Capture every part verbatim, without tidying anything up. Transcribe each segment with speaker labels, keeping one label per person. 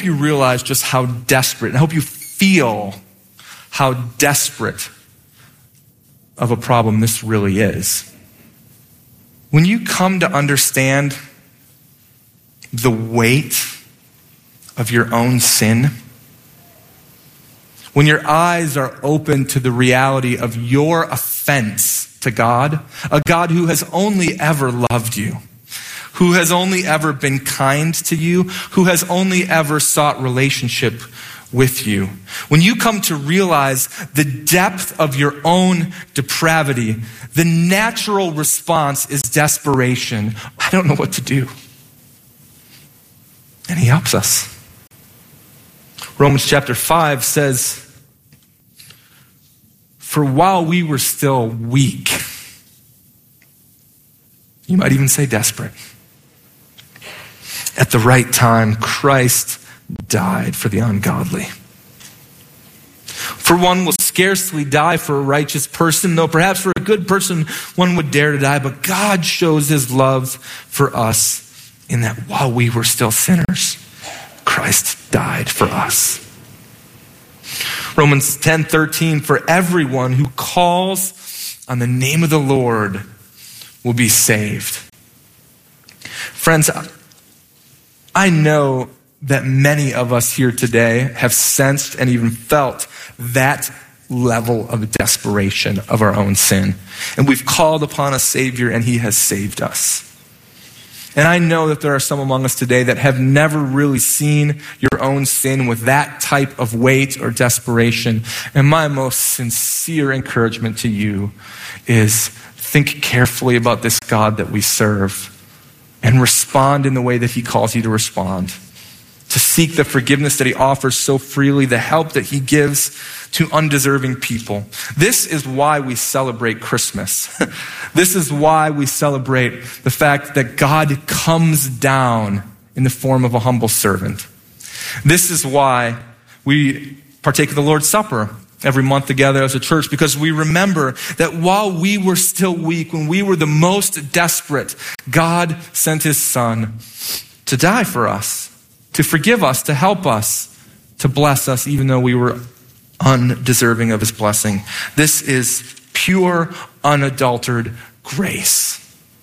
Speaker 1: hope you realize just how desperate, and I hope you feel how desperate of a problem this really is. When you come to understand the weight of your own sin, when your eyes are open to the reality of your offense to God, a God who has only ever loved you, who has only ever been kind to you, who has only ever sought relationship with you. When you come to realize the depth of your own depravity, the natural response is desperation. I don't know what to do. And he helps us. Romans chapter five says, for while we were still weak, you might even say desperate, at the right time, Christ died for the ungodly. For one will scarcely die for a righteous person, though perhaps for a good person one would dare to die. But God shows his love for us in that while we were still sinners, Christ died for us. Romans ten thirteen, for everyone who calls on the name of the Lord will be saved. Friends, I know that many of us here today have sensed and even felt that level of desperation of our own sin. And we've called upon a Savior and he has saved us. And I know that there are some among us today that have never really seen your own sin with that type of weight or desperation. And my most sincere encouragement to you is think carefully about this God that we serve and respond in the way that he calls you to respond. To seek the forgiveness that he offers so freely, the help that he gives to undeserving people. This is why we celebrate Christmas. This is why we celebrate the fact that God comes down in the form of a humble servant. This is why we partake of the Lord's Supper every month together as a church, because we remember that while we were still weak, when we were the most desperate, God sent his Son to die for us, to forgive us, to help us, to bless us, even though we were undeserving of his blessing. This is pure, unadulterated grace.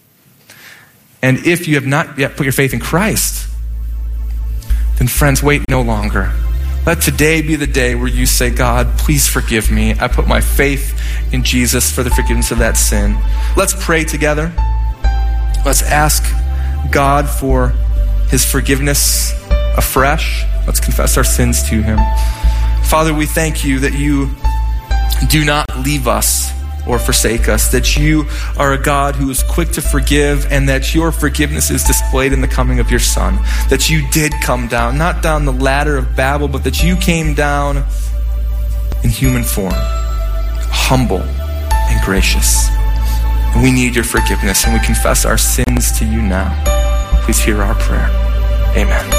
Speaker 1: And if you have not yet put your faith in Christ, then friends, wait no longer. Let today be the day where you say, God, please forgive me. I put my faith in Jesus for the forgiveness of that sin. Let's pray together. Let's ask God for his forgiveness afresh. Let's confess our sins to him. Father, we thank you that you do not leave us or forsake us, that you are a God who is quick to forgive, and that your forgiveness is displayed in the coming of your Son, that you did come down, not down the ladder of Babel, but that you came down in human form, humble and gracious. And we need your forgiveness, and we confess our sins to you now. Please hear our prayer. Amen.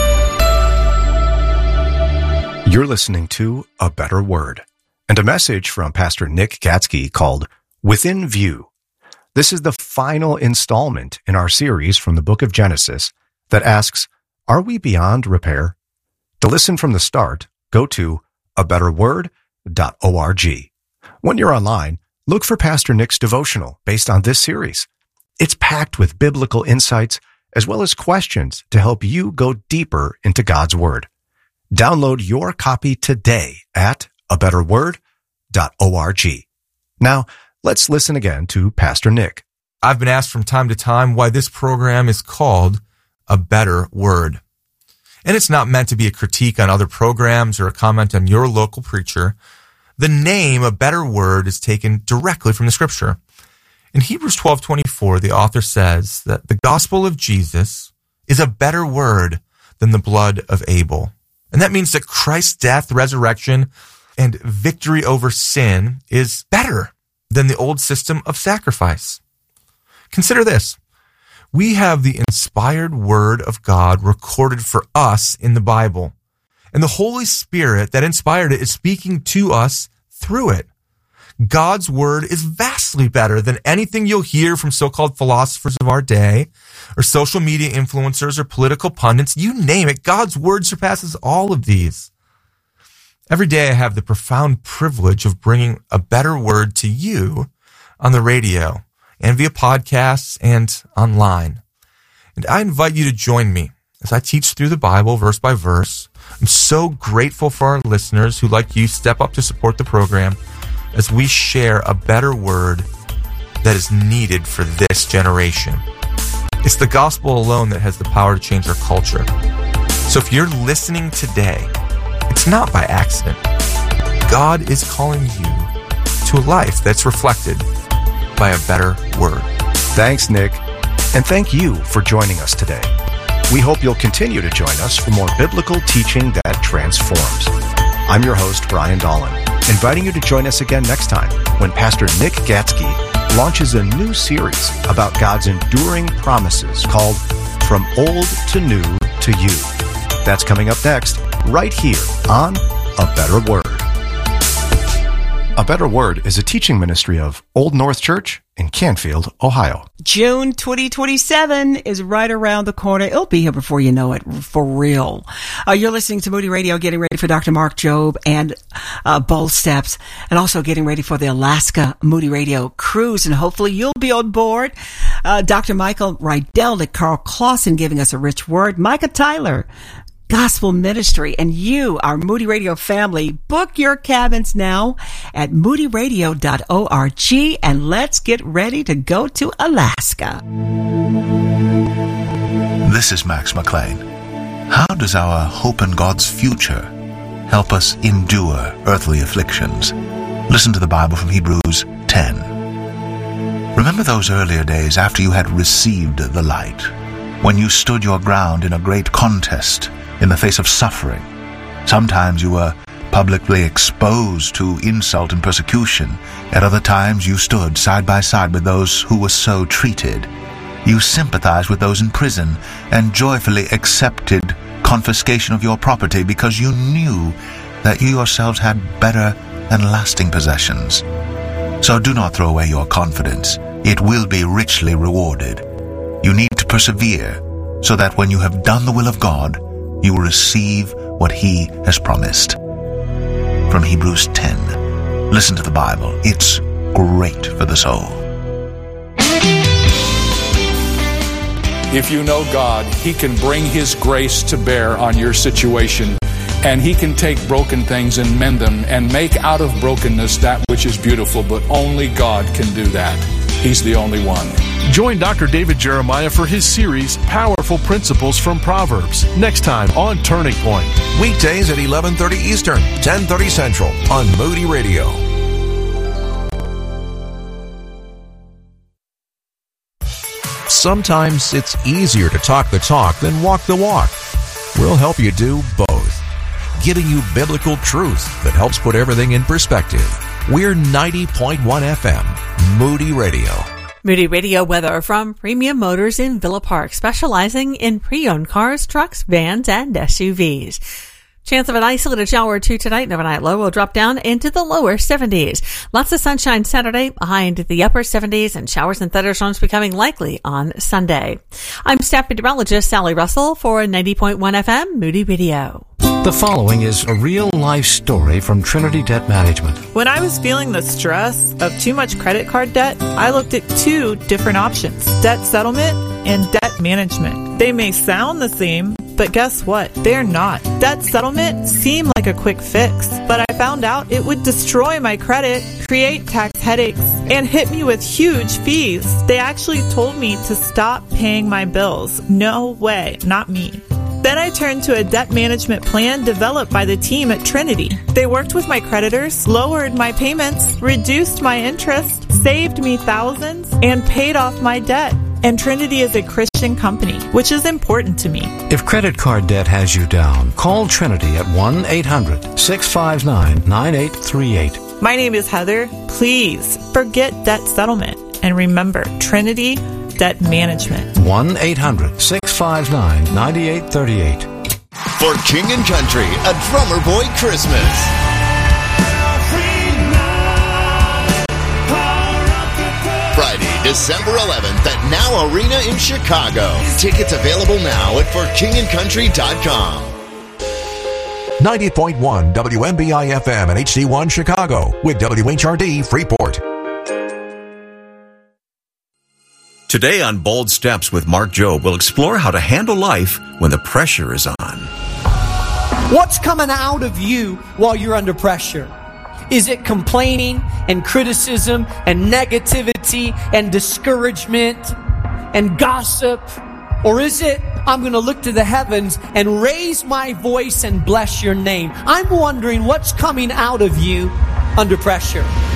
Speaker 2: You're listening to A Better Word, and a message from Pastor Nick Gatzke called Within View. This is the final installment in our series from the book of Genesis that asks, are we beyond repair? To listen from the start, go to a better word dot org. When you're online, look for Pastor Nick's devotional based on this series. It's packed with biblical insights as well as questions to help you go deeper into God's Word. Download your copy today at a better word dot org. Now, let's listen again to Pastor Nick.
Speaker 3: I've been asked from time to time why this program is called A Better Word. And it's not meant to be a critique on other programs or a comment on your local preacher. The name A Better Word is taken directly from the Scripture. In Hebrews twelve twenty-four, the author says that the gospel of Jesus is a better word than the blood of Abel. And that means that Christ's death, resurrection, and victory over sin is better than the old system of sacrifice. Consider this. We have the inspired word of God recorded for us in the Bible. And the Holy Spirit that inspired it is speaking to us through it. God's word is vastly better than anything you'll hear from so-called philosophers of our day or social media influencers or political pundits. You name it, God's word surpasses all of these. Every day I have the profound privilege of bringing a better word to you on the radio and via podcasts and online. And I invite you to join me as I teach through the Bible verse by verse. I'm so grateful for our listeners who, like you, step up to support the program as we share a better word that is needed for this generation. It's the gospel alone that has the power to change our culture. So if you're listening today, it's not by accident. God is calling you to a life that's reflected by a better word.
Speaker 2: Thanks, Nick. And thank you for joining us today. We hope you'll continue to join us for more biblical teaching that transforms. I'm your host, Brian Dolan, inviting you to join us again next time when Pastor Nick Gatsky launches a new series about God's enduring promises called From Old to New to You. That's coming up next, right here on A Better Word. A Better Word is a teaching ministry of Old North Church in Canfield, Ohio.
Speaker 4: June twenty twenty-seven is right around the corner. It'll be here before you know it, for real. Uh, you're listening to Moody Radio, getting ready for Doctor Mark Jobe and uh, Bold Steps, and also getting ready for the Alaska Moody Radio cruise. And hopefully you'll be on board. Uh, Doctor Michael Rydell and Carl Clausen giving us a rich word. Micah Tyler, Gospel Ministry, and you, our Moody Radio family, book your cabins now at moody radio dot org, and let's get ready to go to Alaska.
Speaker 5: This is Max McLean. How does our hope in God's future help us endure earthly afflictions? Listen to the Bible from Hebrews ten. Remember those earlier days after you had received the light, when you stood your ground in a great contest in the face of suffering. Sometimes you were publicly exposed to insult and persecution. At other times you stood side by side with those who were so treated. You sympathized with those in prison and joyfully accepted confiscation of your property because you knew that you yourselves had better and lasting possessions. So do not throw away your confidence. It will be richly rewarded. You need to persevere so that when you have done the will of God, you will receive what He has promised. From Hebrews ten. Listen to the Bible. It's great for the soul.
Speaker 6: If you know God, He can bring His grace to bear on your situation, and He can take broken things and mend them and make out of brokenness that which is beautiful, but only God can do that. He's the only one.
Speaker 7: Join Doctor David Jeremiah for his series, Powerful Principles from Proverbs, next time on Turning Point.
Speaker 8: Weekdays at eleven thirty Eastern, ten thirty Central on Moody Radio. Sometimes it's easier to talk the talk than walk the walk. We'll help you do both, giving you biblical truth that helps put everything in perspective. We're ninety point one F M, Moody Radio.
Speaker 9: Moody Radio weather from Premium Motors in Villa Park, specializing in pre-owned cars, trucks, vans, and S U Vs. Chance of an isolated shower or two tonight, and overnight low will drop down into the lower seventies. Lots of sunshine Saturday, high into the upper seventies, and showers and thunderstorms becoming likely on Sunday. I'm staff meteorologist Sally Russell for ninety point one F M, Moody Radio.
Speaker 10: The following is a real-life story from Trinity Debt Management.
Speaker 11: When I was feeling the stress of too much credit card debt, I looked at two different options: debt settlement and debt management. They may sound the same, but guess what? They're not. Debt settlement seemed like a quick fix, but I found out it would destroy my credit, create tax headaches, and hit me with huge fees. They actually told me to stop paying my bills. No way, not me. Then I turned to a debt management plan developed by the team at Trinity. They worked with my creditors, lowered my payments, reduced my interest, saved me thousands, and paid off my debt. And Trinity is a Christian company, which is important to me.
Speaker 10: If credit card debt has you down, call Trinity at one eight hundred, six five nine, nine eight three eight.
Speaker 11: My name is Heather. Please forget debt settlement and remember Trinity Debt Management.
Speaker 10: one eight hundred, six five nine, nine eight three eight.
Speaker 12: For King and Country, a Drummer Boy Christmas. Friday, December eleventh at Now Arena in Chicago. Tickets available now at for king and country dot com.
Speaker 8: ninety point one W M B I F M and H D one Chicago with W H R D Freeport.
Speaker 13: Today on Bold Steps with Mark Jobe, we'll explore how to handle life when the pressure is on.
Speaker 14: What's coming out of you while you're under pressure? Is it complaining and criticism and negativity and discouragement and gossip? Or is it, I'm going to look to the heavens and raise my voice and bless your name? I'm wondering what's coming out of you under pressure.